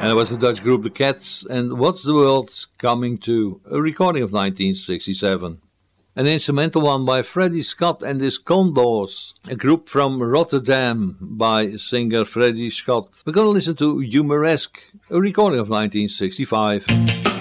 And it was the Dutch group The Cats and What's the World Coming To, a recording of 1967. An instrumental one by Freddie Scott and his Condors, a group from Rotterdam by singer Freddie Scott. We're going to listen to Humoresque, a recording of 1965.